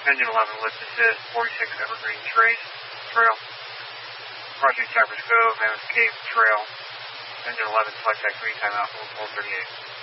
Engine 11, lift assist, 46 Evergreen Trail. Crossing Cypress Cove, Mammoth Cave Trail. Engine 11, select that green timeout, 1238.